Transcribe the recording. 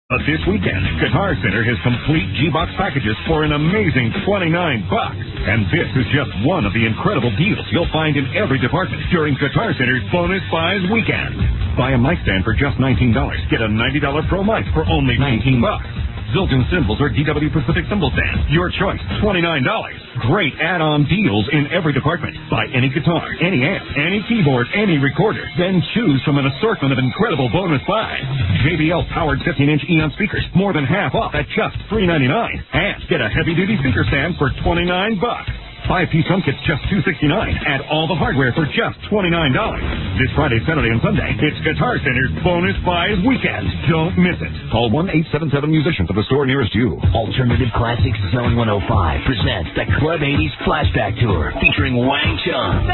But this weekend, Guitar Center has complete G-Box packages for an amazing $29. And this is just one of the incredible deals you'll find in every department during Guitar Center's Bonus Buys weekend. Buy a mic stand for just $19. Get a $90 Pro mic for only $19. Zildjian cymbals or DW Pacific cymbal stand. Your choice, $29. Great add-on deals in every department. Buy any guitar, any amp, any keyboard, any recorder. Then choose from an assortment of incredible bonus buys. JBL powered 15-inch Eon speakers, more than half off at just $3.99. And get a heavy-duty speaker stand for $29. 5-piece drum kits just $2.69. Add all the hardware for just $29. This Friday, Saturday, and Sunday, it's Guitar Center's Bonus Buys Weekend. Don't miss it. Call 1-877-MUSICIAN for the store nearest you. Alternative Classics Zone 105 presents the Club 80s Flashback Tour featuring Wang Chung.